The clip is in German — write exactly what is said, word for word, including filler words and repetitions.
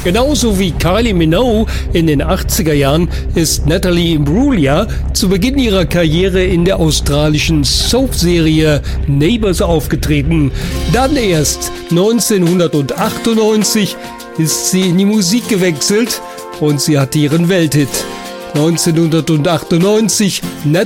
Genauso wie Kylie Minogue in den achtziger Jahren ist Natalie Imbruglia zu Beginn ihrer Karriere in der australischen Soap-Serie Neighbours aufgetreten. Dann erst neunzehnhundertachtundneunzig ist sie in die Musik gewechselt und sie hatte ihren Welthit. neunzehnhundertachtundneunzig